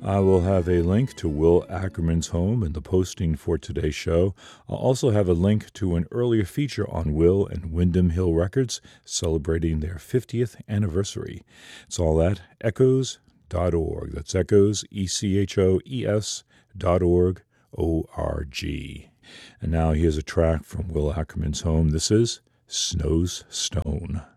I will have a link to Will Ackerman's home in the posting for today's show. I'll also have a link to an earlier feature on Will and Windham Hill Records celebrating their 50th anniversary. It's all at echoes.org. That's echoes, ECHOES.org, O-R-G. And now here's a track from Will Ackerman's home. This is Snow's Stone.